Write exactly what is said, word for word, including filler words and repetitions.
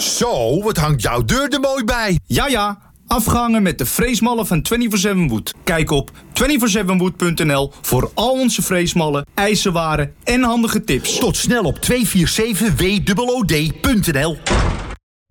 Zo, wat hangt jouw deur er mooi bij. Ja, ja. Afgehangen met de freesmallen van vierentwintig zeven Wood. Kijk op vierentwintig zeven wood punt n l voor al onze freesmallen, ijzerwaren en handige tips. Tot snel op tweehonderdzevenenveertig w o o d punt n l.